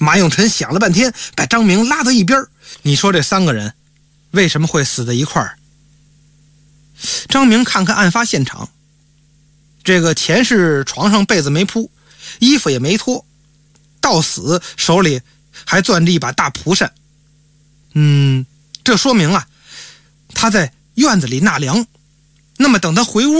马永臣想了半天，把张明拉到一边。你说这3个人为什么会死在一块儿？张明看看案发现场，这个钱是床上被子没铺，衣服也没脱，到死手里还攥着一把大蒲扇。这说明啊，他在院子里纳凉。那么等他回屋